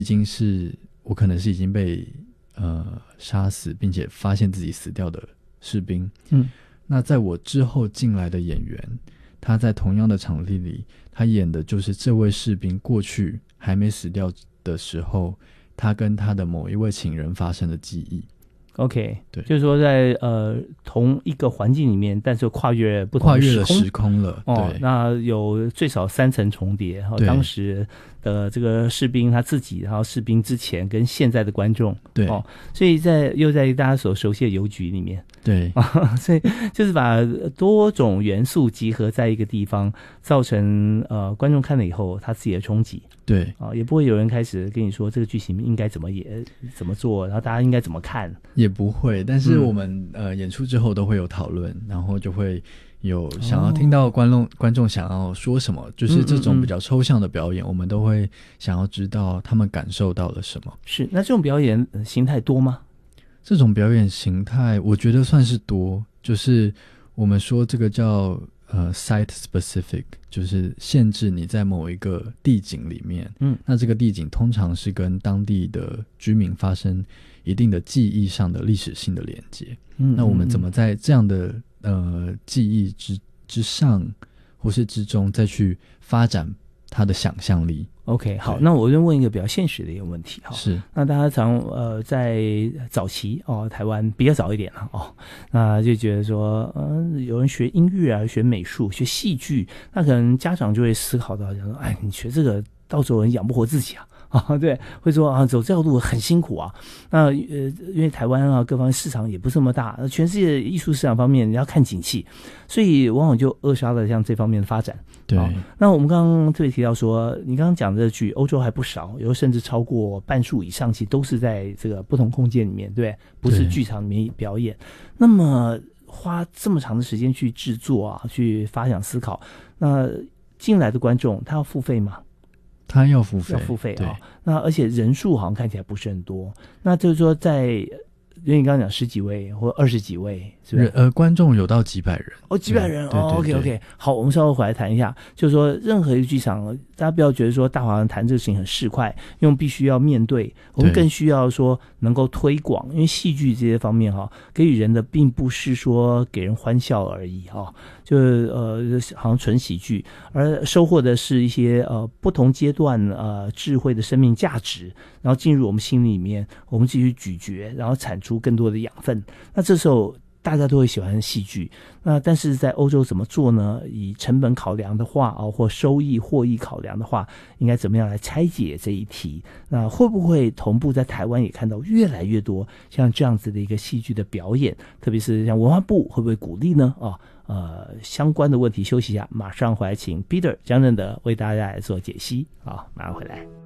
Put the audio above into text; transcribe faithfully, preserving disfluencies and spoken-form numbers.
已经是我可能是已经被呃杀死并且发现自己死掉的士兵。 嗯， 那在我之后进来的演员，他在同样的场地里，他演的就是这位士兵过去还没死掉的时候，他跟他的某一位情人发生的记忆。 OK， 对， 就是说在呃同一个环境里面，但是跨越不同跨的时空， 越了时空了。 哦， 对， 那有最少三层重叠。然后当时的这个士兵他自己，然后士兵之前跟现在的观众， 对， 哦，所以在又在大家所熟悉的邮局里面， 对， 所以就是把多种元素集合在一个地方，造成呃观众看了以后他自己的冲击。 对啊、哦，也不会有人开始跟你说这个剧情应该怎么演、怎么做，然后大家应该怎么看， 也不会。但是我们、嗯、呃演出之后都会有讨论，然后就会有想要听到观众、哦、观众想要说什么，就是这种比较抽象的表演，嗯嗯嗯我们都会想要知道他们感受到了什么。 是，那这种表演形态多吗？ 这种表演形态，我觉得算是多，就是我们说这个叫。呃 site specific 就是限制你在某一个地景里面， 嗯， 那这个地景通常是跟当地的居民发生一定的记忆上的历史性的连接，嗯，那我们怎么在这样的呃记忆之之上或是之中再去发展他的想象力。 OK， 好，那我就问一个比较现实的一个问题哈。 是， 那大家常呃在早期哦，台湾比较早一点了哦，那就觉得说，嗯、呃，有人学音乐啊，学美术，学戏剧，那可能家长就会思考到，讲说，哎，你学这个到时候人养不活自己啊。啊，对，会说啊，走这条路很辛苦啊。那呃，因为台湾啊，各方面市场也不是那么大，全世界艺术市场方面你要看景气，所以往往就扼杀了像这方面的发展。 对， 啊、那我们刚刚特别提到说，你刚刚讲的这剧，欧洲还不少，有甚至超过半数以上，其实都是在这个不同空间里面，对，不是剧场里面表演。那么花这么长的时间去制作啊，去发想思考，那进来的观众他要付费吗？ 他要付费， 要付费啊、哦。那而且人数好像看起来不是很多，那就是说在，因为你刚刚讲十几位或二十几位，是不是？ 呃，观众有到几百人哦，几百人哦。OK OK， 好，我们稍后回来谈一下，就是说任何一个剧场，大家不要觉得说大华人谈这个事情很市侩，因为我们必须要面对，我们更需要说能够推广，因为戏剧这些方面哈、哦，给予人的并不是说给人欢笑而已哈、哦。就是呃，好像纯喜剧，而收获的是一些呃不同阶段呃智慧的生命价值，然后进入我们心里面，我们继续咀嚼，然后产出更多的养分。那这时候大家都会喜欢戏剧，那但是在欧洲怎么做呢？以成本考量的话啊，或收益获益考量的话，应该怎么样来拆解这一题？那会不会同步在台湾也看到越来越多像这样子的一个戏剧的表演？特别是像文化部会不会鼓励呢？啊？呃，相关的问题休息一下，马上回来请 Peter 江正德为大家来做解析。好，马上回来。